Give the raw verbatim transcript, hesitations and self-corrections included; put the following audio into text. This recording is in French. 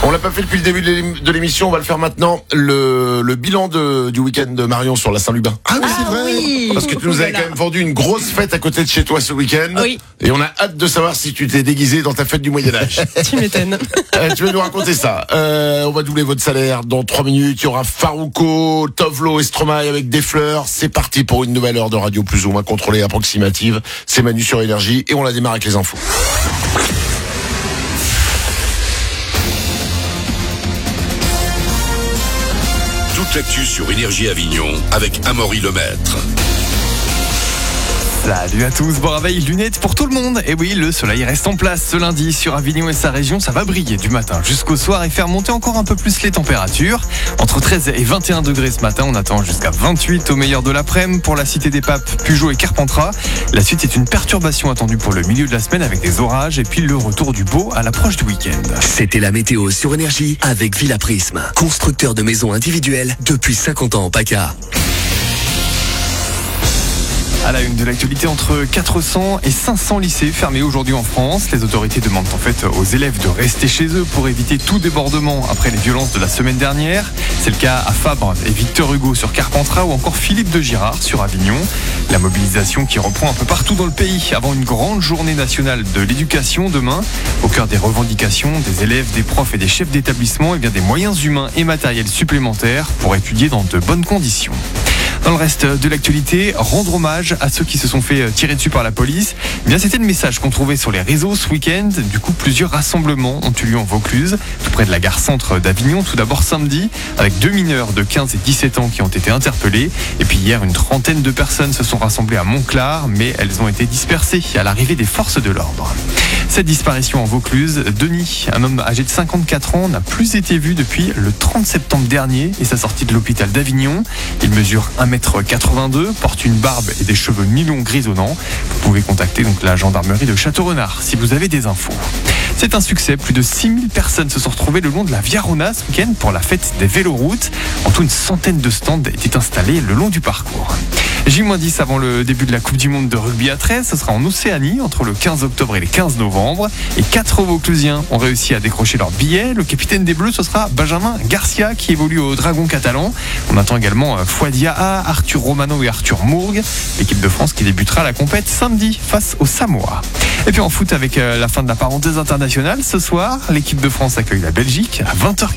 On l'a pas fait depuis le début de l'émission, on va le faire maintenant. Le, le bilan de, du week-end de Marion sur la Saint-Lubin. Ah oui, c'est Ah vrai. oui. Parce que tu nous avais quand même vendu une grosse fête à côté de chez toi ce week-end. Oui. Et on a hâte de savoir si tu t'es déguisé dans ta fête du Moyen-Âge. Tu m'étonnes. Euh, tu vas nous raconter ça. Euh, on va doubler votre salaire dans trois minutes. Il y aura Farouko, Tovlo et Stromae avec des fleurs. C'est parti pour une nouvelle heure de radio plus ou moins contrôlée, approximative. C'est Manu sur Énergie et on la démarre avec les infos. Toute l'actu sur Énergie Avignon avec Amaury Lemaître. Salut à tous, bon réveil, lunettes pour tout le monde. Et oui, le soleil reste en place ce lundi sur Avignon et sa région. Ça va briller du matin jusqu'au soir et faire monter encore un peu plus les températures. Entre treize et vingt et un degrés ce matin, on attend jusqu'à vingt-huit au meilleur de l'après-midi pour la Cité des Papes, Pugeot et Carpentras. La suite est une perturbation attendue pour le milieu de la semaine avec des orages et puis le retour du beau à l'approche du week-end. C'était la météo sur Énergie avec Villa Prisme, constructeur de maisons individuelles depuis cinquante ans en PACA. À la une de l'actualité, entre quatre cents et cinq cents lycées fermés aujourd'hui en France. Les autorités demandent en fait aux élèves de rester chez eux pour éviter tout débordement après les violences de la semaine dernière. C'est le cas à Fabre et Victor Hugo sur Carpentras ou encore Philippe de Girard sur Avignon. La mobilisation qui reprend un peu partout dans le pays avant une grande journée nationale de l'éducation demain. Au cœur des revendications des élèves, des profs et des chefs d'établissement, et bien des moyens humains et matériels supplémentaires pour étudier dans de bonnes conditions. Dans le reste de l'actualité, rendre hommage à ceux qui se sont fait tirer dessus par la police. Eh bien, c'était le message qu'on trouvait sur les réseaux ce week-end. Du coup, plusieurs rassemblements ont eu lieu en Vaucluse, tout près de la gare centre d'Avignon. Tout d'abord samedi, avec deux mineurs de quinze et dix-sept ans qui ont été interpellés. Et puis hier, une trentaine de personnes se sont rassemblées à Montclar, mais elles ont été dispersées à l'arrivée des forces de l'ordre. Cette disparition en Vaucluse, Denis, un homme âgé de cinquante-quatre ans, n'a plus été vu depuis le trente septembre dernier et sa sortie de l'hôpital d'Avignon. Il mesure un mètre quatre-vingt-deux, porte une barbe et des cheveux mi-longs grisonnants. Vous pouvez contacter donc la gendarmerie de Château-Renard si vous avez des infos. C'est un succès, plus de six mille personnes se sont retrouvées le long de la Via Rona ce week-end pour la fête des véloroutes. En tout, une centaine de stands étaient installés le long du parcours. J dix avant le début de la Coupe du Monde de rugby à treize, ce sera en Océanie entre le quinze octobre et le quinze novembre. Et quatre Vauclusiens ont réussi à décrocher leur billet. Le capitaine des Bleus, ce sera Benjamin Garcia qui évolue au Dragon catalan. On attend également Fouadia, Arthur Romano et Arthur Mourgue. L'équipe de France qui débutera la compète samedi face aux Samoa. Et puis en foot avec la fin de la parenthèse internationale, ce soir, l'équipe de France accueille la Belgique à vingt heures.